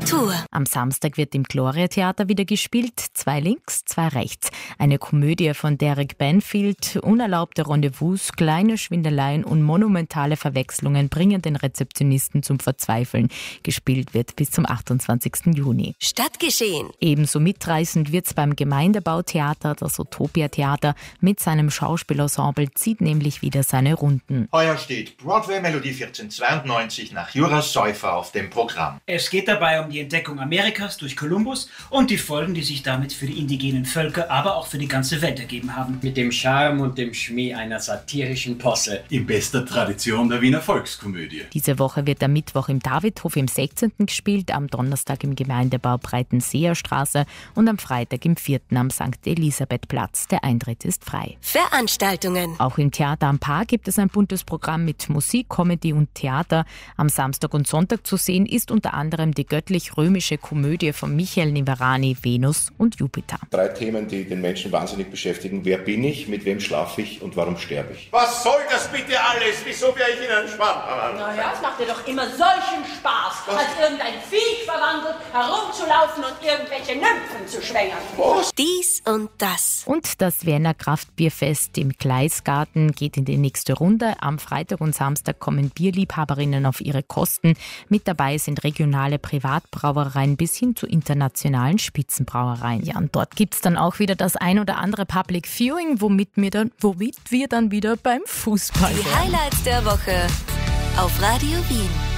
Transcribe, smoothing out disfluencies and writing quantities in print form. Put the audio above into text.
Kultur. Am Samstag wird im Gloria-Theater wieder gespielt. 2 links, 2 rechts. Eine Komödie von Derek Banfield. Unerlaubte Rendezvous, kleine Schwindeleien und monumentale Verwechslungen bringen den Rezeptionisten zum Verzweifeln. Gespielt wird bis zum 28. Juni. Stadtgeschehen. Ebenso mitreißend wird's beim Gemeindebautheater. Das Utopia-Theater mit seinem Schauspielensemble zieht nämlich wieder seine Runden. Heuer steht Broadway Melodie 1492 nach Jura Säufer auf dem Programm. Es geht dabei um die Entdeckung Amerikas durch Kolumbus und die Folgen, die sich damit für die indigenen Völker, aber auch für die ganze Welt ergeben haben. Mit dem Charme und dem Schmäh einer satirischen Posse. In bester Tradition der Wiener Volkskomödie. Diese Woche wird am Mittwoch im Davidhof im 16. gespielt, am Donnerstag im Gemeindebau Breitenseerstraße und am Freitag im 4. am St. Elisabethplatz. Der Eintritt ist frei. Veranstaltungen. Auch im Theater am Park gibt es ein buntes Programm mit Musik, Comedy und Theater. Am Samstag und Sonntag zu sehen ist unter anderem die göttlich-römische Komödie von Michael Nivarani, Venus und Jupiter. 3 Themen, die den Menschen wahnsinnig beschäftigen. Wer bin ich, mit wem schlafe ich und warum sterbe ich? Was soll das bitte alles? Wieso wäre ich in einen Schwamm? Naja, es macht dir doch immer solchen Spaß, als irgendein Viech verwandelt, herumzulaufen und irgendwelche Nymphen zu schwängern. Was? Dies und das. Und das Wiener Kraftbierfest im Gleisgarten geht in die nächste Runde. Am Freitag und Samstag kommen Bierliebhaberinnen auf ihre Kosten. Mit dabei sind regionale Privatbrauereien bis hin zu internationalen Spitzenbrauereien. Ja, und dort gibt's dann auch wieder das ein oder andere Public Viewing, womit wir dann wieder beim Fußball Die wären. Highlights der Woche auf Radio Wien.